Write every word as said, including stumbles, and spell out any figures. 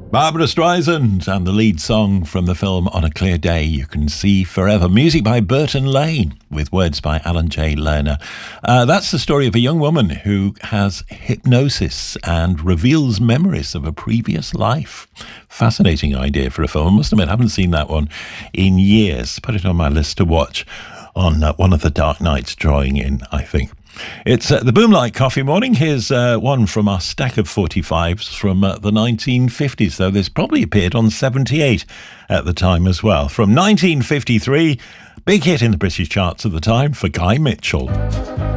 Barbara Streisand and the lead song from the film On a Clear Day You Can See Forever. Music by Burton Lane with words by Alan J. Lerner. Uh, that's the story of a young woman who has hypnosis and reveals memories of a previous life. Fascinating idea for a film. I must admit, I haven't seen that one in years. Put it on my list to watch on uh, one of the dark nights drawing in, I think. It's uh, the Boomlight Coffee Morning. Here's uh, one from our stack of forty-fives from uh, the nineteen fifties, though this probably appeared on seventy-eight at the time as well. From nineteen fifty-three, big hit in the British charts at the time for Guy Mitchell.